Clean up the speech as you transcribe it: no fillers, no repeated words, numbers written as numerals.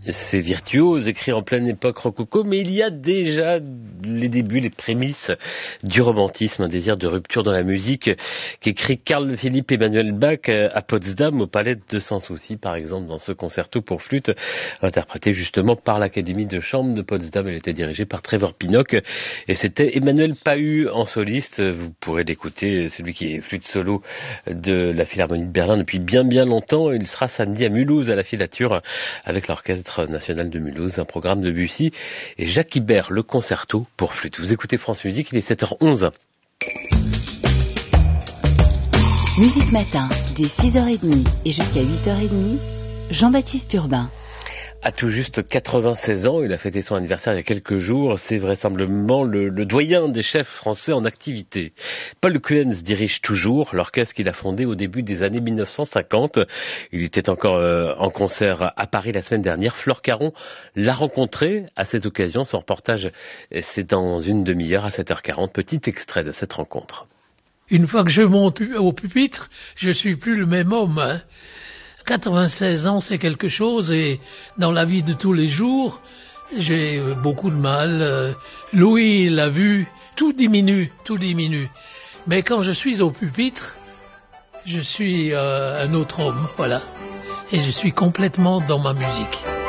C'est virtuose, écrit en pleine époque rococo, mais il y a déjà les débuts, les prémices du romantisme, un désir de rupture dans la musique qu'écrit Carl Philipp Emanuel Bach à Potsdam, au Palais de Sans Souci, par exemple, dans ce concerto pour flûte, interprété justement par l'Académie de Chambre de Potsdam. Elle était dirigée par Trevor Pinnock, et c'était Emmanuel Pahud en soliste. Vous pourrez l'écouter, celui qui est flûte solo de la Philharmonie de Berlin depuis bien longtemps. Il sera samedi à Mulhouse, à la Filature, avec l'Orchestre national de Mulhouse, un programme de Debussy et Jacques Ibert, le concerto pour flûte. Vous écoutez France Musique, il est 7h11. Musique Matin, dès 6h30 et jusqu'à 8h30, Jean-Baptiste Urbain. À tout juste 96 ans, il a fêté son anniversaire il y a quelques jours, c'est vraisemblablement le doyen des chefs français en activité. Paul Kuens dirige toujours l'orchestre qu'il a fondé au début des années 1950. Il était encore en concert à Paris la semaine dernière. Flore Caron l'a rencontré à cette occasion. Son reportage, c'est dans une demi-heure à 7h40. Petit extrait de cette rencontre. Une fois que je monte au pupitre, je suis plus le même homme, hein. 96 ans, c'est quelque chose, et dans la vie de tous les jours, j'ai beaucoup de mal. Louis l'a vu, tout diminue. Mais quand je suis au pupitre, je suis un autre homme, voilà. Et je suis complètement dans ma musique.